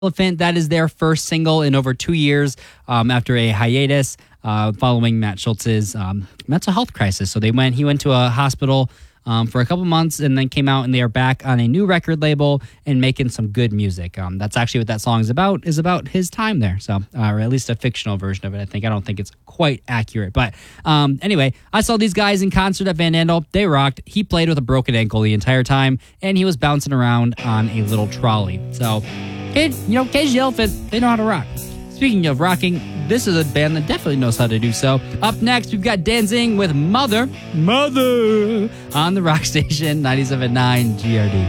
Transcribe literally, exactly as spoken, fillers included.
Elephant, that is their first single in over two years um, after a hiatus uh, following Matt Schultz's um, mental health crisis. So they went, he went to a hospital um, for a couple months and then came out, and they are back on a new record label and making some good music. Um, that's actually what that song is about, is about his time there. So, uh, or at least a fictional version of it, I think. I don't think it's quite accurate. But um, anyway, I saw these guys in concert at Van Andel. They rocked. He played with a broken ankle the entire time, and he was bouncing around on a little trolley. So, Kid, you know, Cage the Elephant, they know how to rock. Speaking of rocking, this is a band that definitely knows how to do so. Up next, we've got Danzing with Mother, Mother, on the Rock Station, ninety-seven point nine G R D.